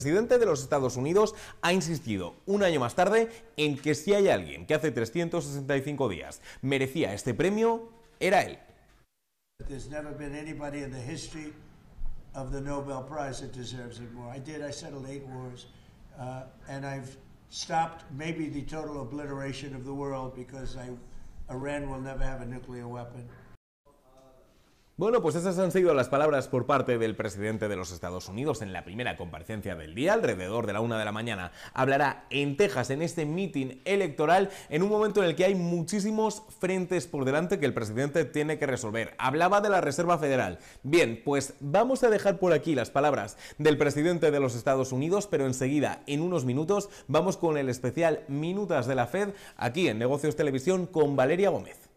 El presidente de los Estados Unidos ha insistido un año más tarde en que si hay alguien que hace 365 días merecía este premio, era él. There's never been anybody in the history of the Nobel Prize that deserves it more. I settled 8 wars, and I've stopped maybe the total obliteration of the world because Iran will never have a nuclear weapon. Bueno, pues esas han sido las palabras por parte del presidente de los Estados Unidos en la primera comparecencia del día, alrededor de la 1 de la mañana. Hablará en Texas en este mitin electoral en un momento en el que hay muchísimos frentes por delante que el presidente tiene que resolver. Hablaba de la Reserva Federal. Bien, pues vamos a dejar por aquí las palabras del presidente de los Estados Unidos, pero enseguida, en unos minutos, vamos con el especial Minutas de la Fed aquí en Negocios Televisión con Valeria Gómez.